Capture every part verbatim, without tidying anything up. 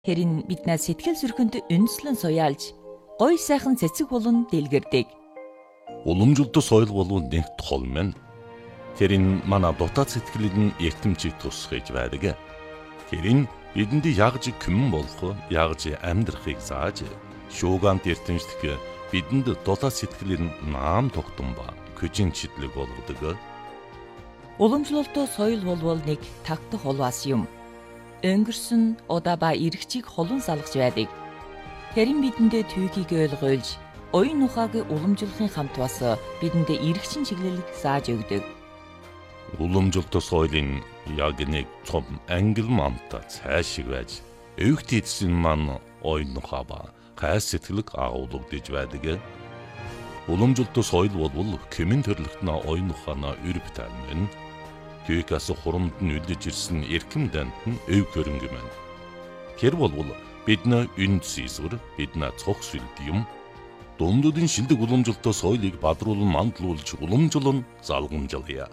Хэрин биднээс сэтгэл зүрхэнд үнслэн суяалж, гой сайхан цэцэг болон дэлгэрдэг. Уламжлалт соёл болон нэгт хол мэн. Тэрийн манай дотоод сэтгэлийн эртэмжийг тусгаж байдаг. Тэрийн бидэнд ягж күмэн болох, ягж амьдрахыг зааж, шуугант эртэмжлэх бидэнд дотоод сэтгэлийн наам тогтсон ба хүчин читлэг болгодог. Уламжлалт соёл болвол нэг тагтах холваас юм. Өнгөрсөн удаа ба эргчийг холон салгаж байдаг. Тэрийн бидэндээ түүхийг ойлгуулж, оюун ухааг уламжлахын хамт бас бидэндээ эргчин чиглэлийг зааж өгдөг. Уламжлалт соёлын яг нэг цом англ мамта цаашиг байж, өвгт эдсэн ман оюун ухаа ба гай сэтгэлэг агуулгадж байдаг. Уламжлалт соёл болвол кемэн төрлөختнө оюун ухаана өрөв таймэн. Түүхээс хурамд нь үлдэж ирсэн эрхэм дант нь өв хөрөнгө мэн. Тэр болвол бидний үнд сийсвэр, бидний цог сүлд юм. Дундуудын шилдэг уламжлалт соёлыг бадруулан мандлуулж уламжлан залгамжлая.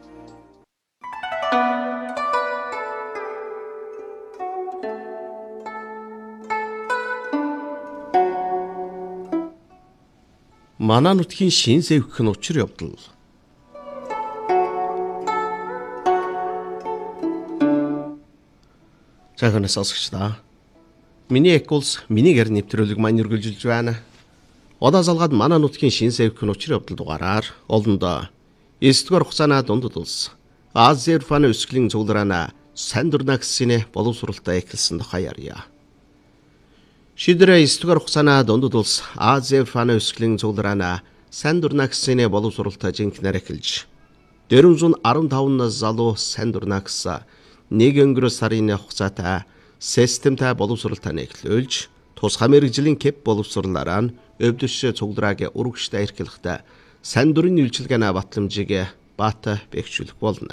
Манай нутгийн шин сэвх нь учир явдал. Цагаанаас сонсогчдаа. Миний эколс миний гэр нэвтрүүлэг маань үргэлжилж байна. Одоо залгаад манай нутгийн шин сэвх нь учир явдал дугаараар олондоо эсдгээр хугацааны дундад улс Азербайджаны өсгөлийн цуглараана Сандурнаксины боловсролтой эхэлсэн хаяарья. Шидрэ эсдгээр хугацааны дундад улс Азербайджаны өсгөлийн цуглараана Сандурнаксины боловсролтой жинхнээр эхэлж дөрвөн арван таван нас залуу Сандурнакс нэг өнгөрөө сарын хугацаатай системтэй боловсролтой эхлүүлж тусгай мэргэжлийн кеп боловсруулаараа өвдөш цуглараагийн урагштай эрхлэхдээ Сандурын үйлчилгээний батламжийг баата бэхжүүлэх болно.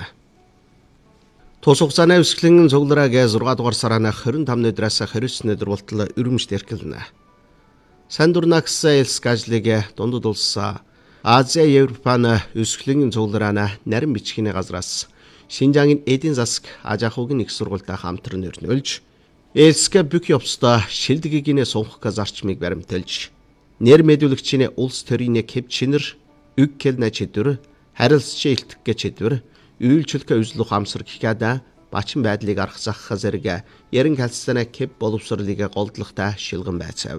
Тус хугацааны өсгөлийн цуглараагийн зургаадугаар сараны хорин тавны өдрөөс хорин өдөр болтол өрөмжт эрхэлнэ. Сандурнакс элск ажлыг дундад улс Азия Европаны өсгөлийн цуглараана нарийн бичгийн газраас Шинжаагийн эдийн засаг ажаахугийн их сургуультай хамтран өрнүүлж, элск бүх явцдаа шилдэггийн сунхаг зарчмыг баримталж, нэр мэдүүлэгчийн улс төрийн кеп чинэр, үг келнэ чидвэр, харилцагчийн илтгэх чидвэр, үйлчлэх үзлөх амсар гэхэд бачин байдлыг аргасах зэрэг ярин халцсаны кеп боловсролыг голдлохтой шилгэн байцаав.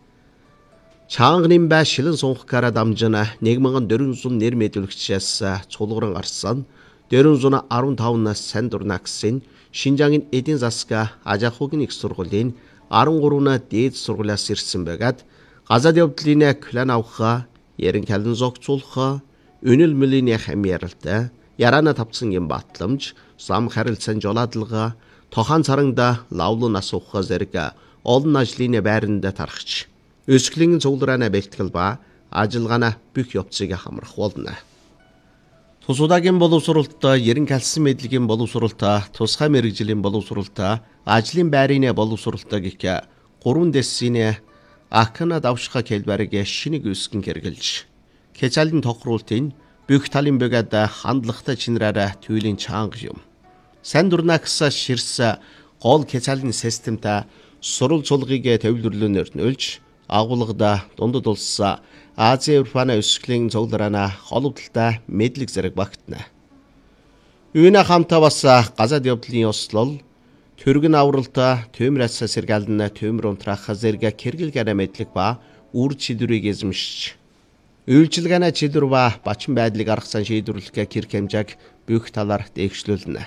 Чангын бай шилэн сунхагаараа дамжина нэг мянган дөрвөн зуун нэр мэдүүлэгчээс цулгуран гарсан дөрвөн арван таван нас Сандурнаксын Шинжаагийн эдийн засаг ажаахугийн их сургуулийн арван гурван дээд сургуулиас ирсэн байгаад газад явдлын клан авах, ярин калан зогцуулах, үнэл мөлийн хамьяаралтай, яраана тавцсан юм батламж, зам харилцан жолоодлого, тохон царангда лавлын асуух зэрэг олон ажлын байранд тархаж, өсгөлийн цуглараана бэлтгэл ба ажиллагаана бүх явцыг хамрах болно. Тусуудагийн боловсролтой, ярин калсан мэдлэгийн боловсролтой, тусгай мэргэжлийн боловсролтой, ажлын байрны боловсролтой гэх гурван дэсийн акна давшха хэлбэрийг шинийг өсгөн хэрэгжилж, кечалын тохируултын бүх талын бөгөөд хандлагатай чинраараа түйлийн чанга юм. Сандурнакс ширс гол кечалын системтэй сурал цулгыг төвлөрлөнөөр нөлж, агуулгада дундад улс Азия Европаны өсгөлийн цуглараана холбогдолтой мэдлэг зэрэг багтана. Үүнээ хамтаа бас газад явдлын ёслол, төргөн авралтай, төмрээс сэргэлдэн төмөр унтраах зэрэг хэрэгэлгэнэ мэдлэг ба үр чидвэрийг эзэмшиж, үйлчилгээний чидвэр ба бачин байдлыг аргасан шийдвэрлэх хэрэг хэмжээг бүх талаар дэвшлүүлнэ.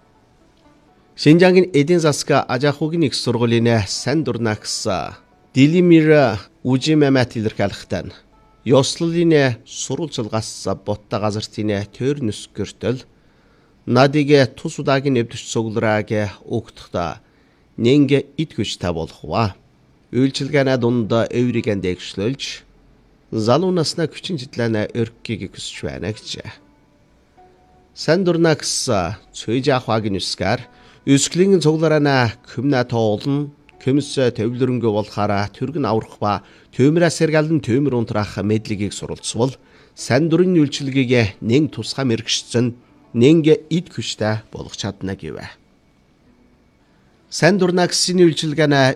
Шинжаагийн эдийн засаг ажаахугийн их сургуулийн Сандурнакс Дилимир Үжимэмэт илэрхийлэхдээ ёслолын сурвалжлагаас ботта газартын төр нүсгэртэл надыг тус удаагийн нэвдэж цугларааг өгтөхтө нэнгэ ид хүчтэй болох ба үйлчилгээний дунд эвригэн дэвшлүүлж залуу насны хүчин чиглэлээ өргөхийг хүсэж байна гэж. Сандурнакс цөжаахвагийн үсгээр өсгөлийн цуглараана хүмнэ тоолн Көмс төвлөрөнгө болохаараа түргэн аврах ба төмрөөс сэргэлэн төмөр унтраах мэдлэгийг суралцвал Сандурын үйлчилгээг нэн тусгай мэрэгчсэн нэнгэ ид хүчтэй болох чадна гэвэ. Сайн дурна гэсэн үйлчилгээний